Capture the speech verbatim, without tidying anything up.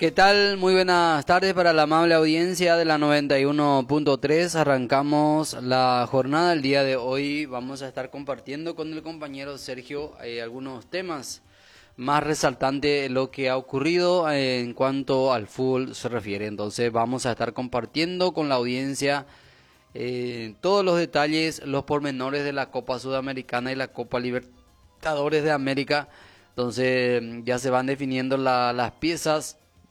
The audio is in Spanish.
¿Qué tal? Muy buenas tardes para la amable audiencia de la noventa y uno punto tres. Arrancamos la jornada del día de hoy. Vamos a estar compartiendo con el compañero Sergio eh, algunos temas más resaltantes lo que ha ocurrido eh, en cuanto al fútbol se refiere. Entonces vamos a estar compartiendo con la audiencia eh, todos los detalles, los pormenores de la Copa Sudamericana y la Copa Libertadores de América. Entonces ya se van definiendo la- las piezas